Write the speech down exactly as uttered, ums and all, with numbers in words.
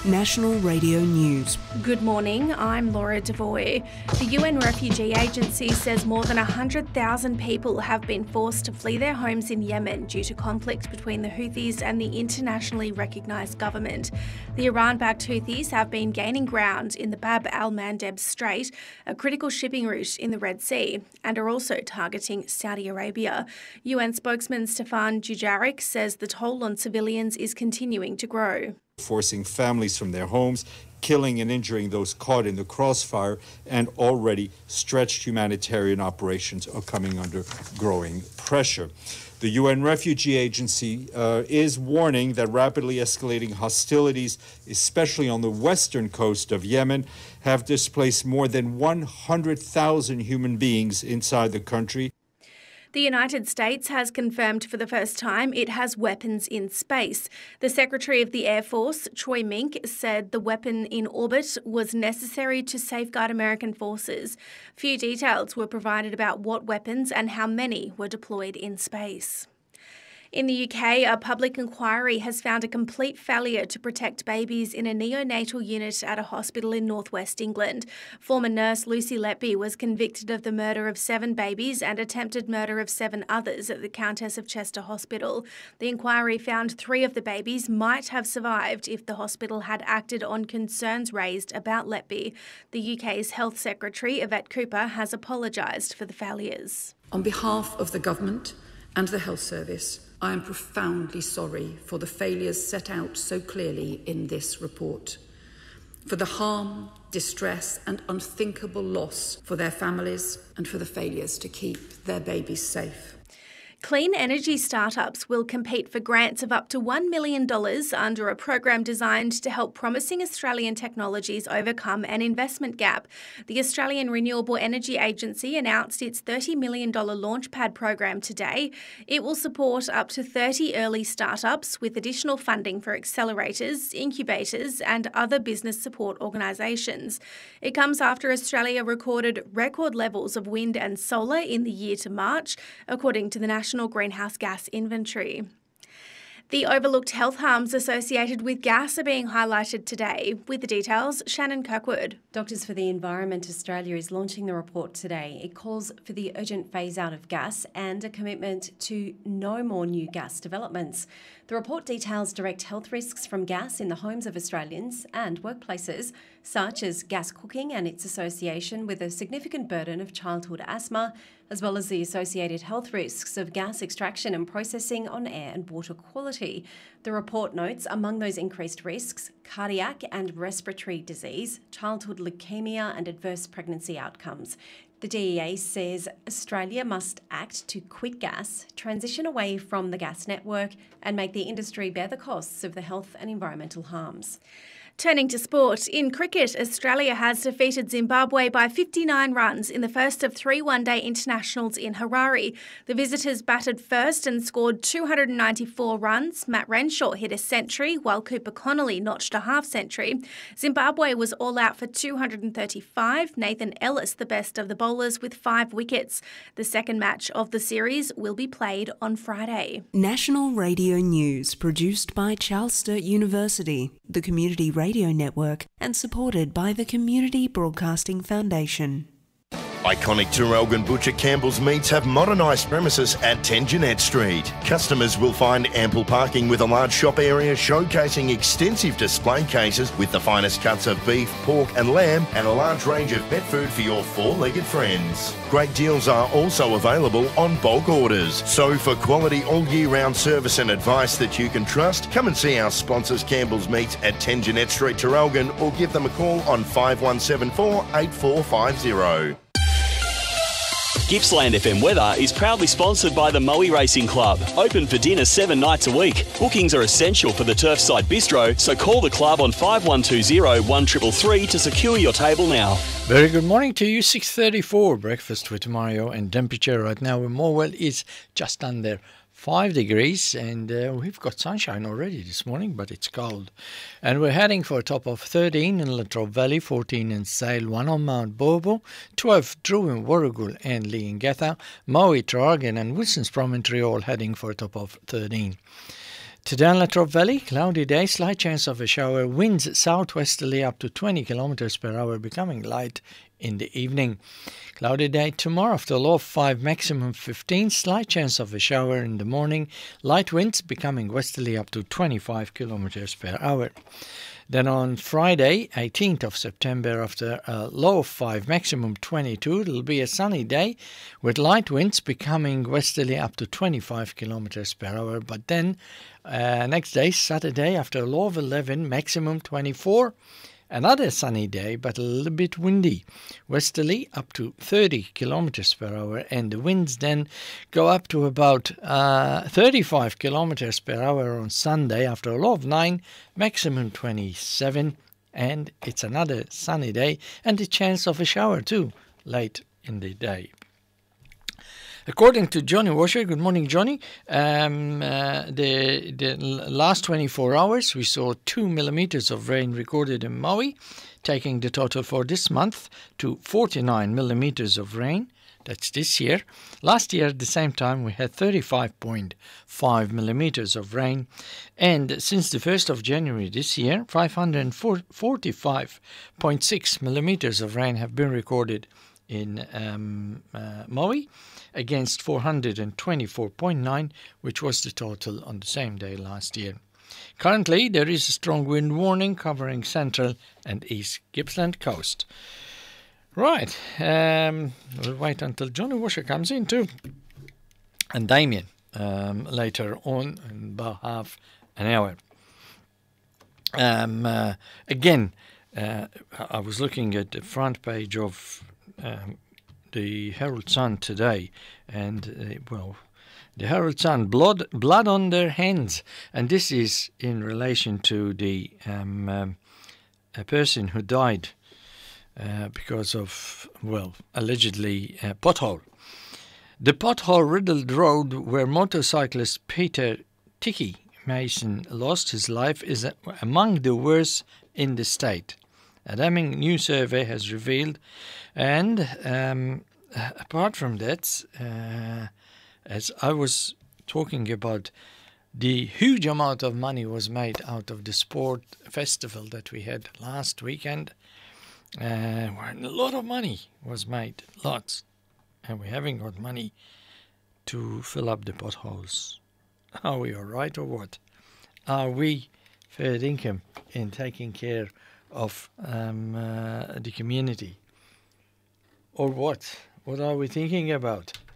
National Radio News. Good morning, I'm Laura Devoy. The U N Refugee Agency says more than one hundred thousand people have been forced to flee their homes in Yemen due to conflict between the Houthis and the internationally recognised government. The Iran-backed Houthis have been gaining ground in the Bab al-Mandeb Strait, a critical shipping route in the Red Sea, and are also targeting Saudi Arabia. U N spokesman Stefan Dujarric says the toll on civilians is continuing to grow. Forcing families from their homes, killing and injuring those caught in the crossfire, and already stretched humanitarian operations are coming under growing pressure. The U N Refugee Agency uh, is warning that rapidly escalating hostilities, especially on the western coast of Yemen, have displaced more than one hundred thousand human beings inside the country. The United States has confirmed for the first time it has weapons in space. The Secretary of the Air Force, Troy Mink, said the weapon in orbit was necessary to safeguard American forces. Few details were provided about what weapons and how many were deployed in space. In the U K, a public inquiry has found a complete failure to protect babies in a neonatal unit at a hospital in northwest England. Former nurse Lucy Letby was convicted of the murder of seven babies and attempted murder of seven others at the Countess of Chester Hospital. The inquiry found three of the babies might have survived if the hospital had acted on concerns raised about Letby. The U K's Health Secretary, Yvette Cooper, has apologised for the failures. On behalf of the Government and the Health Service, I am profoundly sorry for the failures set out so clearly in this report, for the harm, distress and unthinkable loss for their families, and for the failures to keep their babies safe. Clean energy startups will compete for grants of up to one million dollars under a program designed to help promising Australian technologies overcome an investment gap. The Australian Renewable Energy Agency announced its thirty million dollars Launchpad program today. It will support up to thirty early startups with additional funding for accelerators, incubators and other business support organisations. It comes after Australia recorded record levels of wind and solar in the year to March, according to the National National Greenhouse Gas Inventory. The overlooked health harms associated with gas are being highlighted today. With the details, Shannon Kirkwood. Doctors for the Environment Australia is launching the report today. It calls for the urgent phase-out of gas and a commitment to no more new gas developments. The report details direct health risks from gas in the homes of Australians and workplaces, such as gas cooking and its association with a significant burden of childhood asthma, as well as the associated health risks of gas extraction and processing on air and water quality. The report notes among those increased risks, cardiac and respiratory disease, childhood leukemia and adverse pregnancy outcomes. The D E A says Australia must act to quit gas, transition away from the gas network and make the industry bear the costs of the health and environmental harms. Turning to sport, in cricket, Australia has defeated Zimbabwe by fifty-nine runs in the first of three one-day internationals in Harare. The visitors batted first and scored two hundred ninety-four runs. Matt Renshaw hit a century, while Cooper Connolly notched a half-century. Zimbabwe was all out for two hundred thirty-five. Nathan Ellis, the best of the bowlers, with five wickets. The second match of the series will be played on Friday. National Radio News, produced by Charles Sturt University, the Community Radio Radio Network, and supported by the Community Broadcasting Foundation. Iconic Traralgon Butcher Campbell's Meats have modernised premises at ten Jeanette Street. Customers will find ample parking with a large shop area showcasing extensive display cases with the finest cuts of beef, pork and lamb and a large range of pet food for your four-legged friends. Great deals are also available on bulk orders. So for quality all year round service and advice that you can trust, come and see our sponsors Campbell's Meats at ten Jeanette Street, Traralgon, or give them a call on five one seven four, eight four five zero. Gippsland F M Weather is proudly sponsored by the Moe Racing Club. Open for dinner seven nights a week. Bookings are essential for the Turfside Bistro, so call the club on five one two zero, one three three three to secure your table now. Very good morning to you. six thirty-four breakfast with Mario, and temperature right now in Morwell is just under five degrees, and uh, we've got sunshine already this morning, but it's cold. And we're heading for a top of thirteen in Latrobe Valley, fourteen in Sale, one on Mount Bobo, twelve Drew in Warragul and Leongatha, Maui, Traralgon and Wilson's Promontory all heading for a top of thirteen. Today on Latrobe Valley, cloudy day, slight chance of a shower, winds southwesterly up to twenty kilometers per hour, becoming light in the evening. Cloudy day tomorrow, after a low of five, maximum fifteen, slight chance of a shower in the morning, light winds becoming westerly up to twenty-five kilometers per hour. Then on Friday, eighteenth of September, after a low of five, maximum twenty-two, it will be a sunny day with light winds becoming westerly up to twenty-five kilometers per hour. But then uh, next day, Saturday, after a low of eleven, maximum twenty-four, another sunny day but a little bit windy, westerly up to thirty kilometers per hour, and the winds then go up to about uh, thirty-five kilometers per hour on Sunday after a low of nine, maximum twenty-seven, and it's another sunny day and a chance of a shower too late in the day. According to Johnny Washer, good morning, Johnny, um, uh, the, the last twenty-four hours we saw two millimeters of rain recorded in Maui, taking the total for this month to forty-nine millimeters of rain. That's this year. Last year at the same time we had thirty-five point five millimeters of rain, and since the first of January this year, five hundred forty-five point six millimeters of rain have been recorded in um, uh, Maui, against four hundred twenty-four point nine, which was the total on the same day last year. Currently, there is a strong wind warning covering central and east Gippsland coast. Right, um, we'll wait until Johnny Washer comes in too, and Damien um, later on in about half an hour. Um, uh, again, uh, I was looking at the front page of Um, the Herald Sun today, and uh, well, the Herald Sun, blood, blood on their hands, and this is in relation to the um, um, a person who died uh, because of, well, allegedly a pothole. The pothole-riddled road where motorcyclist Peter Tiki Mason lost his life is among the worst in the state. A damning new survey has revealed, and um, apart from that, uh, as I was talking about, the huge amount of money was made out of the sport festival that we had last weekend, uh, where a lot of money was made, lots, and we haven't got money to fill up the potholes. Are we all right or what? Are we fair income in taking care of um, uh, the community, or what? What are we thinking about?